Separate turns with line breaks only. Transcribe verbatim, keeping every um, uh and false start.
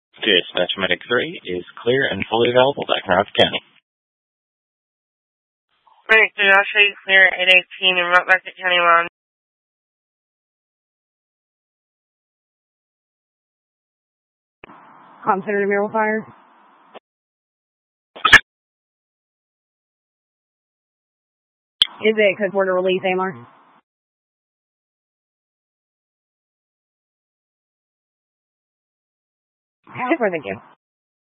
Dispatch Medic three is clear and fully available back in Rockford County.
Medic three, I'll show you clear at eight eighteen in Rockford County line.
Com Center to Mural Fire. Is it code four to release, A M R? Thank you.